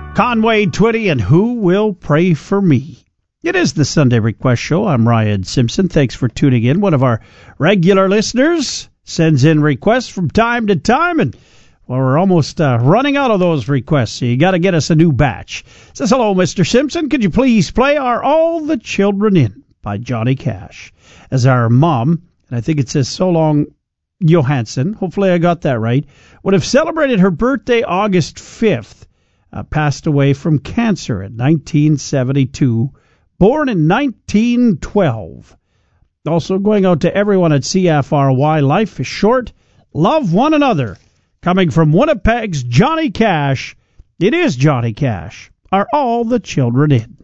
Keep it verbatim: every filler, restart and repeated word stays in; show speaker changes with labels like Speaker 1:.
Speaker 1: Conway Twitty and Who Will Pray For Me? It is the Sunday Request Show. I'm Ryan Simpson. Thanks for tuning in. One of our regular listeners sends in requests from time to time, and well, we're almost uh, running out of those requests, so you got to get us a new batch. Says, hello, Mister Simpson. Could you please play Are All the Children In by Johnny Cash? As our mom, and I think it says so long, Johansson, hopefully I got that right, would have celebrated her birthday August fifth, uh, passed away from cancer in nineteen seventy-two, born in nineteen twelve. Also going out to everyone at C F R Y, life is short, love one another. Coming from Winnipeg's Johnny Cash, it is Johnny Cash. Are All the Children In?